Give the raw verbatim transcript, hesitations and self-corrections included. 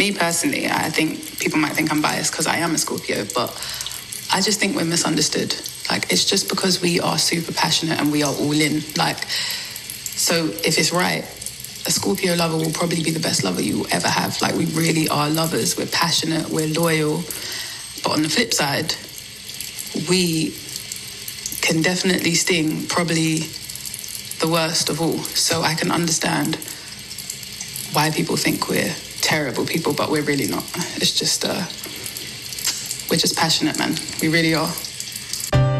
me personally, I think people might think I'm biased because I am a Scorpio, but I just think we're misunderstood. Like, it's just because we are super passionate and we are all in. Like, so if it's right, a Scorpio lover will probably be the best lover you will ever have. Like, we really are lovers. We're passionate, we're loyal. But on the flip side, we can definitely sting probably the worst of all. So I can understand why people think we're terrible people, but we're really not. It's just, uh, we're just passionate, man. We really are.